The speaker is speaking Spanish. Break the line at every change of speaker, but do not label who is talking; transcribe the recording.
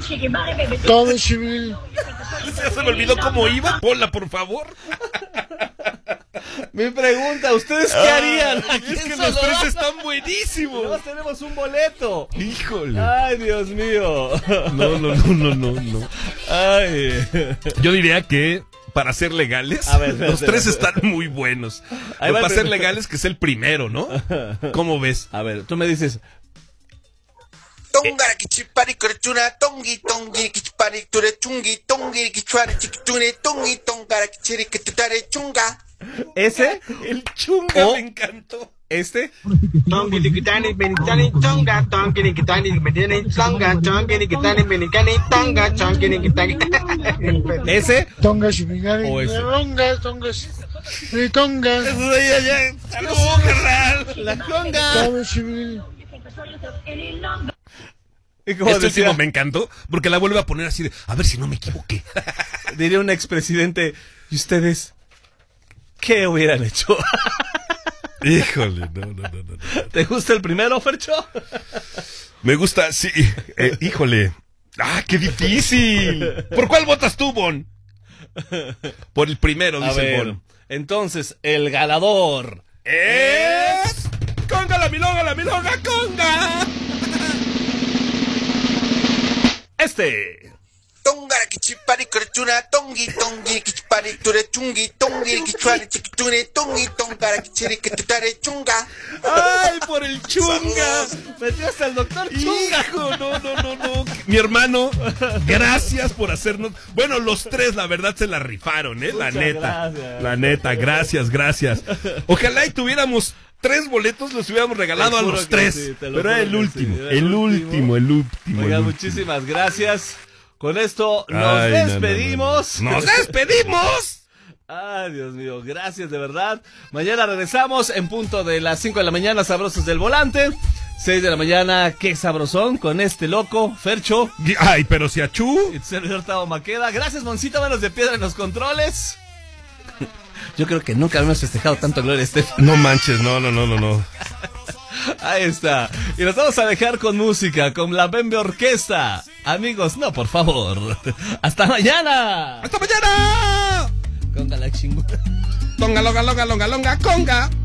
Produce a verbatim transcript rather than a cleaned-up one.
Todo civil.
Ya se me olvidó cómo iba. Ponla, por favor.
Mi pregunta, ¿ustedes qué harían? Aquí
Es que
en
los
Sonora.
tres están buenísimos.
Todos tenemos un boleto.
Híjole.
Ay, Dios mío.
No, no, no, no, no, no.
Ay.
Yo diría que para ser legales,
A ver, espérate,
los tres
espérate.
están muy buenos.
Ahí
Pero
va
para
el
ser
primero.
legales, que es el primero, ¿no? ¿Cómo ves?
A ver, tú me dices,
Tongara kichipari kurchuna tongi tongi kichipari ture chungi tongi kichpari chiquitune tongi tongara kichiri kitutare chunga.
¿ese?
El chunga
O-
me encantó.
¿Este?
Tongi nikitani benikani tonga tongi nikitani benikani tonga tongi nikitani benikani tonga tongi nikitani.
¿Ese?
Tonga civil.
O ese.
Tonga, tonga civil. Tonga.
¡Salud, carnal!
La conga.
Todo civil.
Y como
Este
decía,
último me encantó porque la vuelve a poner así de, a ver si no me equivoqué.
diría un expresidente, ¿y ustedes qué hubieran hecho?
Híjole, no, no, no, no.
¿Te gusta el primero, Fercho?
Me gusta, sí. Eh, híjole. ¡Ah, qué difícil! ¿Por cuál votas tú, Bon? Por el primero,
A
dice el
ver,
Bon.
entonces, el ganador
¡Es! ¡Conga la milonga, la milonga, conga!
este.
Tongara kichipari kurchuna tongi tongi kichpari ture chungi tongi kichpari chiquitune tongi tongara kichiri kitutare chunga.
¡Ay, por el chunga!
Metió hasta el doctor Chunga.
¡Hijo! No, no, no, no. Mi hermano, gracias por hacernos. Bueno, los tres, la verdad, se la rifaron, ¿eh? La
Muchas
neta.
gracias.
La neta, gracias, gracias. Ojalá y tuviéramos tres boletos, los hubiéramos regalado
Te
a
juro
los
que
tres.
sí, te lo
Pero era
juro
el
que
último,
sí, era
el
el
último,
último.
el último.
Oiga,
el último.
muchísimas gracias. Con esto nos
Ay, no, no, no,
despedimos.
no. ¡Nos despedimos!
Ay, Dios mío, gracias de verdad. Mañana regresamos en punto de las cinco de la mañana, Sabrosos del Volante. seis de la mañana, qué sabrosón con este loco, Fercho.
Ay, pero si a Chu.
Y tu servidor Tavo Maqueda. Gracias, Moncito, manos de piedra en los controles. Yo creo que nunca habíamos festejado tanto Gloria Estefan.
No manches, no, no, no, no, no.
Ahí está. Y nos vamos a dejar con música, con la Bembe Orquesta. Amigos, no, por favor. ¡Hasta mañana!
¡Hasta mañana!
Conga la chingüe.
Tonga, longa, longa, longa, longa, conga.